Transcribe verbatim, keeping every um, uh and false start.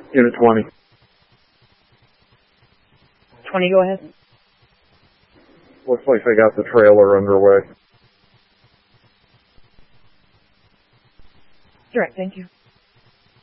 Unit twenty. twenty, go ahead. Looks like they got the trailer underway. Direct, thank you.